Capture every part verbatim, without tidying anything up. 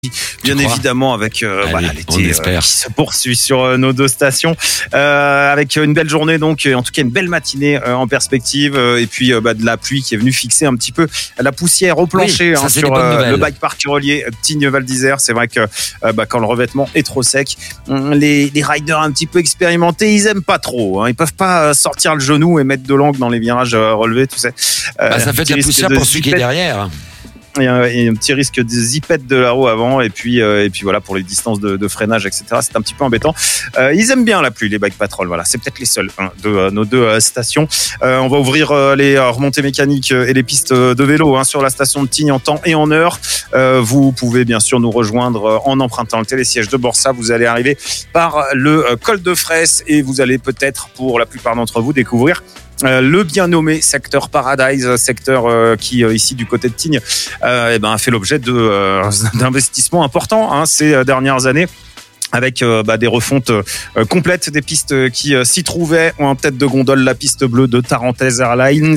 Bien évidemment, avec euh, Allez, voilà, l'été euh, qui se poursuit sur euh, nos deux stations, euh, avec une belle journée, donc en tout cas une belle matinée euh, en perspective, euh, et puis euh, bah, de la pluie qui est venue fixer un petit peu la poussière au plancher, oui, ça, hein, sur euh, le bike park relié Tignes-Val d'Isère. C'est vrai que euh, bah, quand le revêtement est trop sec, les, les riders un petit peu expérimentés, ils aiment pas trop. Hein, ils peuvent pas sortir le genou et mettre de l'angle dans les virages euh, relevés, tu sais. Euh, bah, ça fait de la poussière pour celui qui est derrière. Il y a un petit risque de zipette de la roue avant, et puis euh, et puis voilà, pour les distances de, de freinage, et cetera. C'est un petit peu embêtant. Euh, ils aiment bien la pluie, les bike patrol. Voilà, c'est peut-être les seuls hein, de euh, nos deux euh, stations. Euh, on va ouvrir euh, les euh, remontées mécaniques et les pistes de vélo hein, sur la station de Tignes en temps et en heure. Euh, vous pouvez bien sûr nous rejoindre en empruntant le télésiège de Borsa. Vous allez arriver par le euh, col de Fraisse et vous allez peut-être, pour la plupart d'entre vous, découvrir Euh, le bien nommé secteur Paradise, secteur euh, qui euh, ici du côté de Tignes euh, eh ben, a fait l'objet de, euh, d'investissements importants hein, ces dernières années, avec euh, bah, des refontes euh, complètes des pistes qui euh, s'y trouvaient. En tête de gondole, la piste bleue de Tarentaise Airlines.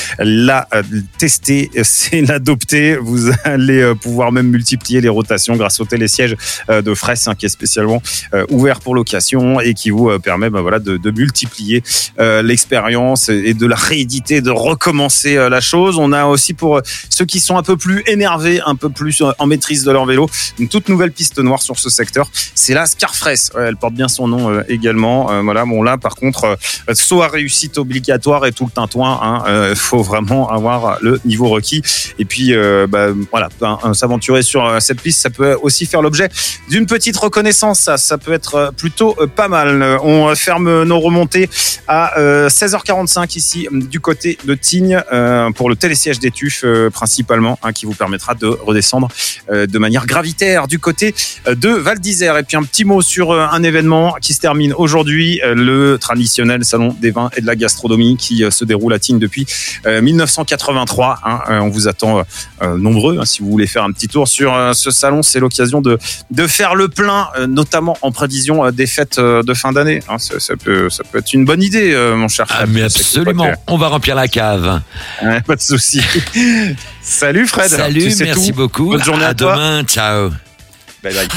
La euh, tester, c'est l'adopter. Vous allez euh, pouvoir même multiplier les rotations grâce au télésiège euh, de Fraisse hein, qui est spécialement euh, ouvert pour location et qui vous euh, permet bah, voilà, de, de multiplier euh, l'expérience et de la rééditer, de recommencer euh, la chose. On a aussi pour euh, ceux qui sont un peu plus énervés, un peu plus euh, en maîtrise de leur vélo, une toute nouvelle piste noire sur ce secteur. C'est la Scarfress, ouais, elle porte bien son nom euh, également. Euh, voilà, bon là par contre, euh, saut à réussite obligatoire et tout le tintouin. Il hein, euh, faut vraiment avoir le niveau requis. Et puis euh, bah, voilà, hein, s'aventurer sur euh, cette piste, ça peut aussi faire l'objet d'une petite reconnaissance. Ça, ça peut être plutôt euh, pas mal. On ferme nos remontées à euh, seize heures quarante-cinq ici du côté de Tignes euh, pour le télésiège des Tuffes euh, principalement, hein, qui vous permettra de redescendre euh, de manière gravitaire du côté de Val d'Isère. Et puis un petit mot sur un événement qui se termine aujourd'hui, le traditionnel salon des vins et de la gastronomie qui se déroule à Tignes depuis dix-neuf cent quatre-vingt-trois. Hein. On vous attend nombreux hein, si vous voulez faire un petit tour sur ce salon. C'est l'occasion de, de faire le plein, notamment en prévision des fêtes de fin d'année. Hein. Ça, ça, peut, ça peut être une bonne idée, mon cher Fred. Ah, mais absolument, que... on va remplir la cave. Ouais, pas de souci. Salut Fred. Salut, tu sais merci tout. beaucoup. Bonne journée à, à toi. Demain, ciao. Bye bye.